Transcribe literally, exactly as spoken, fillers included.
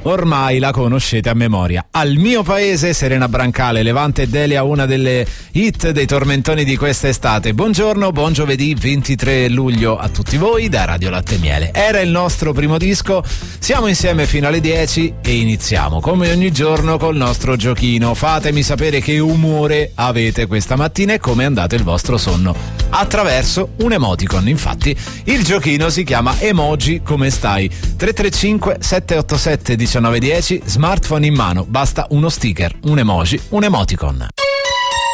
ormai la conoscete a memoria. Al mio paese, Serena Brancale, Levante e Delia, una delle hit dei tormentoni di questa estate. Buongiorno, buon giovedì ventitré luglio a tutti voi da Radio Latte e Miele. Era il nostro primo disco, siamo insieme fino alle dieci e iniziamo come ogni giorno col nostro giochino. Fatemi sapere che umore avete questa mattina e come è andato il vostro sonno attraverso un emoticon. Infatti il giochino si chiama Emoji Come Stai. Tre tre cinque sette otto sette uno nove uno zero, smartphone in mano, basta uno sticker, un emoji, un emoticon.